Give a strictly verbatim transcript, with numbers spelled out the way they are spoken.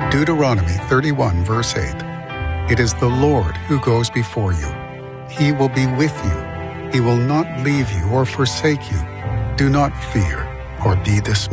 Deuteronomy thirty-one, verse eight. It is the Lord who goes before you. He will be with you. He will not leave you or forsake you. Do not fear or be dismayed.